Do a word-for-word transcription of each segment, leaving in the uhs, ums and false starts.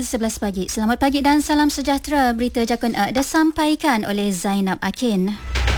pukul sebelas pagi. Selamat pagi dan salam sejahtera. Berita Jakun A disampaikan oleh Zainab Akin.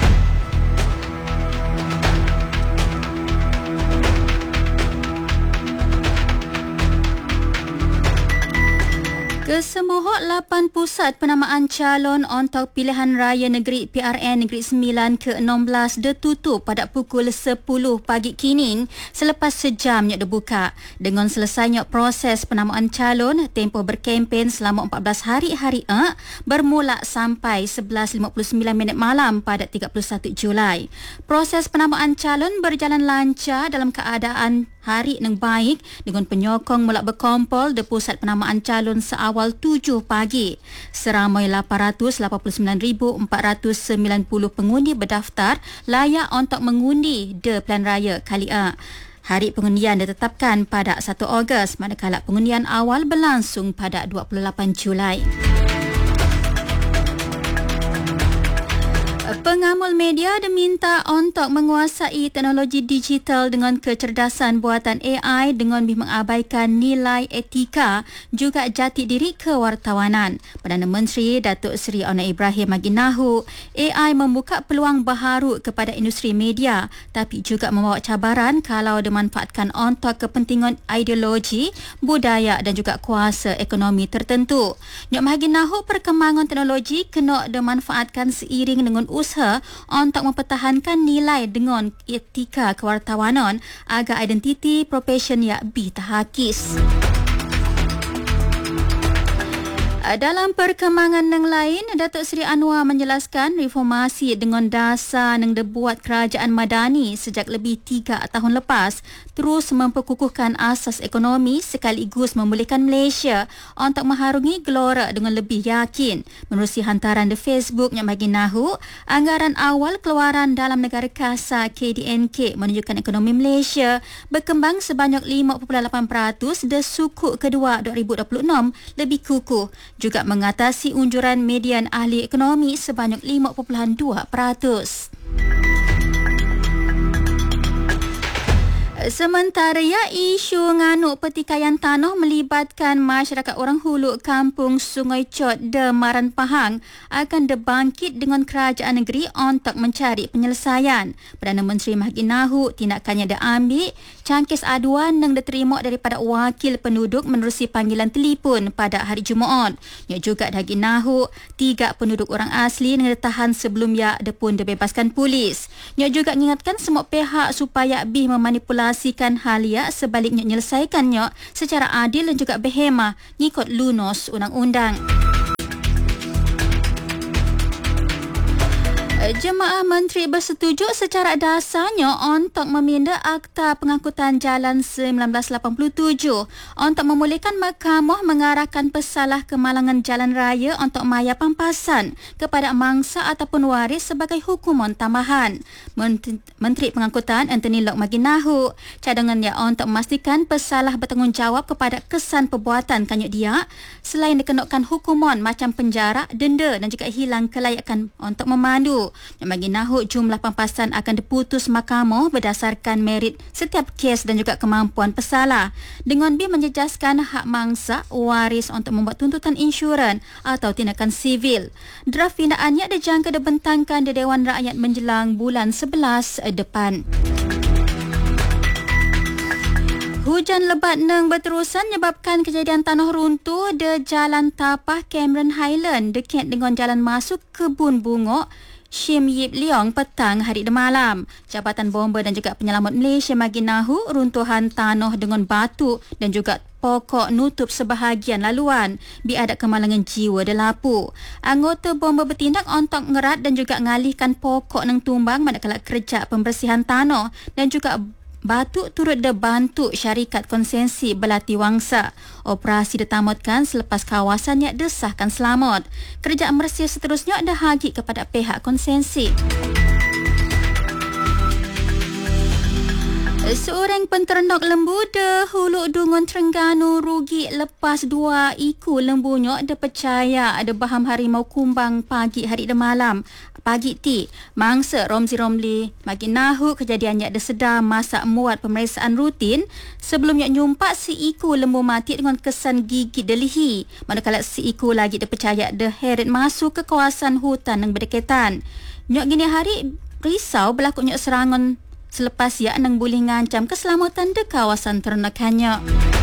Kesemuhut lapan pusat penamaan calon untuk pilihan raya negeri P R N Negeri Sembilan ke enam belas ditutup pada pukul sepuluh pagi kini selepas sejam yang dibuka. Dengan selesainya proses penamaan calon, tempoh berkempen selama empat belas hari hari A bermula sampai sebelas lima puluh sembilan minit malam pada tiga puluh satu Julai. Proses penamaan calon berjalan lancar dalam keadaan hari yang baik dengan penyokong mula berkumpul di pusat penamaan calon seawal tujuh pagi. Seramai lapan ratus lapan puluh sembilan ribu empat ratus sembilan puluh pengundi berdaftar layak untuk mengundi di Pilihan Raya kali A. Hari pengundian ditetapkan pada satu Ogos manakala pengundian awal berlangsung pada dua puluh lapan Julai. Pengamul media diminta untuk menguasai teknologi digital dengan kecerdasan buatan A I dengan mengabaikan nilai etika juga jati diri kewartawanan. Perdana Menteri Datuk Seri Anwar Ibrahim Maginahu, A I membuka peluang baharu kepada industri media tapi juga membawa cabaran kalau dimanfaatkan untuk kepentingan ideologi, budaya dan juga kuasa ekonomi tertentu. Nyok Maginahu, perkembangan teknologi kena dimanfaatkan seiring dengan usaha untuk mempertahankan nilai dengan etika kewartawanan agar identiti profesion yang lebih terhakis. Dalam perkembangan yang lain, Datuk Seri Anwar menjelaskan reformasi dengan dasar yang dibuat kerajaan Madani sejak lebih tiga tahun lepas terus memperkukuhkan asas ekonomi sekaligus memulihkan Malaysia untuk mengharungi gelora dengan lebih yakin. Menerusi hantaran di Facebook yang Maginahu, anggaran awal keluaran dalam negara kasar K D N K menunjukkan ekonomi Malaysia berkembang sebanyak lima perpuluhan lapan peratus dan suku kedua dua ribu dua puluh enam lebih kukuh, juga mengatasi unjuran median ahli ekonomi sebanyak lima perpuluhan dua peratus. Sementara ya, isu nganuk pertikaian tanah melibatkan masyarakat orang Hulu kampung Sungai Cot de Maran Pahang akan dibangkit dengan kerajaan negeri untuk mencari penyelesaian. Perdana Menteri Maginahu tindakannya diambil cangkis aduan yang diterima daripada wakil penduduk menerusi panggilan telefon pada hari Jumaat. Ia juga Maginahu tiga penduduk orang asli yang ditahan sebelum ia pun dibebaskan polis. Ia juga mengingatkan semua pihak supaya lebih memanipulasi sikan halia sebaliknya menyelesaikannya secara adil dan juga berhemah ngikut lunos undang-undang. Jemaah Menteri bersetuju secara dasarnya untuk meminda Akta Pengangkutan Jalan seribu sembilan ratus lapan puluh tujuh untuk memulihkan Mahkamah mengarahkan pesalah kemalangan jalan raya untuk maya pampasan kepada mangsa ataupun waris sebagai hukuman tambahan. Menteri Pengangkutan Anthony Lok Maginahu cadangannya untuk memastikan pesalah bertanggungjawab kepada kesan perbuatan kanyut dia selain dikenakan hukuman macam penjara, denda dan juga hilang kelayakan untuk memandu. Yang Maginahu jumlah pampasan akan diputus mahkamah berdasarkan merit setiap kes dan juga kemampuan pesalah dengan B menjejaskan hak mangsa waris untuk membuat tuntutan insuran atau tindakan sivil. Draft pindaannya dijangka dibentangkan di Dewan Rakyat menjelang bulan sebelas depan. Hujan lebat yang berterusan menyebabkan kejadian tanah runtuh di Jalan Tapah Cameron Highland dekat dengan jalan masuk Kebun Bunga Shim Yip Leong petang hari dan malam. Jabatan Bomba dan juga Penyelamat Malaysia Maginahu runtuhan tanah dengan batu dan juga pokok nutup sebahagian laluan. Biar ada kemalangan jiwa dan lapu. Anggota Bomba bertindak untuk ngerat dan juga ngalihkan pokok yang tumbang manakala kerja pembersihan tanah dan juga batu turut dibantu syarikat konsensi Belati Wangsa. Operasi ditamatkan selepas kawasannya disahkan selamat. Kerjaan bersih seterusnya dihagi kepada pihak konsensi. Seorang penternak lembu di Hulu Dungun Terengganu rugi lepas dua iku lembunya dipercaya ada baham harimau kumbang pagi hari dan malam. Pagi ti, mangsa Romzi Romli bagi nahu kejadiannya ada sedar masa muat pemeriksaan rutin sebelumnya nyumpak si iku lembu mati dengan kesan gigit delihi. Manakala si iku lagi dipercaya diheret masuk ke kawasan hutan yang berdekatan. Nyok gini hari risau berlakunya serangan selepas ia nang boleh ngancam keselamatan di kawasan ternakannya.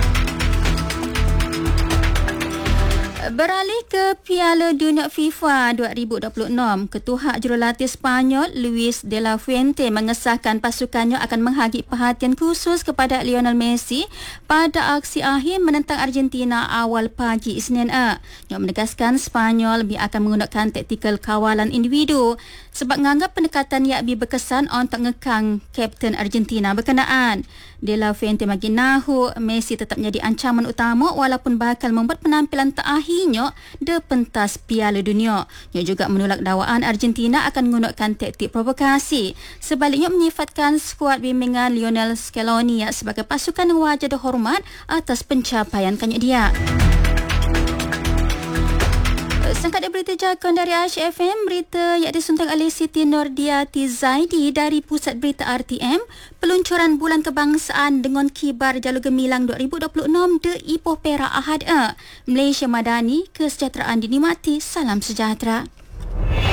Beralih ke Piala Dunia FIFA dua ribu dua puluh enam, Ketua Jurulatih Sepanyol Luis de la Fuente mengesahkan pasukannya akan menghagik perhatian khusus kepada Lionel Messi pada aksi akhir menentang Argentina awal pagi Isnin. Ia menegaskan Sepanyol lebih akan menggunakan taktikal kawalan individu sebab menganggap pendekatan yang lebih berkesan untuk ngekang Kapten Argentina berkenaan. De la Fuente bagi nahu Messi tetap menjadi ancaman utama walaupun bakal membuat penampilan terakhirnya di pentas Piala Dunia. Ia juga menolak dakwaan Argentina akan menggunakan taktik provokasi. Sebaliknya menyifatkan skuad bimbingan Lionel Scaloni sebagai pasukan yang wajar dihormat atas pencapaian kanya dia. Sangkat berita jakun dari Ash F M, berita yang disuntang oleh Siti Nordiati Zaidi dari Pusat Berita R T M, peluncuran Bulan Kebangsaan dengan kibar Jalur Gemilang dua ribu dua puluh enam di Ipoh Perak Ahad. Malaysia Madani, kesejahteraan dinikmati, salam sejahtera.